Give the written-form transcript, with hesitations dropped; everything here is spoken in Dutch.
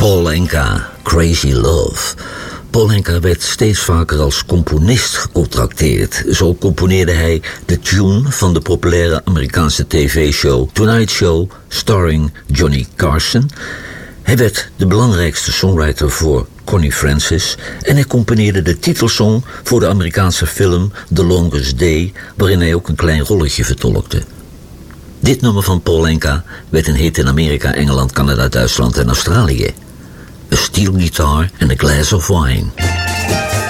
Paul Anka, Crazy Love. Paul Anka werd steeds vaker als componist gecontracteerd. Zo componeerde hij de tune van de populaire Amerikaanse tv-show Tonight Show, starring Johnny Carson. Hij werd de belangrijkste songwriter voor Connie Francis en hij componeerde de titelsong voor de Amerikaanse film The Longest Day, waarin hij ook een klein rolletje vertolkte. Dit nummer van Paul Anka werd een hit in Amerika, Engeland, Canada, Duitsland en Australië. A steel guitar and a glass of wine.